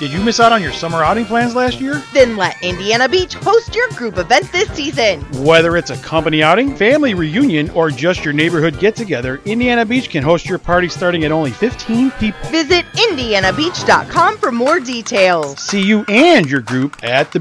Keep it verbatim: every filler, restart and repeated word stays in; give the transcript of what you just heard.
Did you miss out on your summer outing plans last year? Then let Indiana Beach host your group event this season. Whether it's a company outing, family reunion, or just your neighborhood get-together, Indiana Beach can host your party starting at only fifteen people. Visit indiana beach dot com for more details. See you and your group at the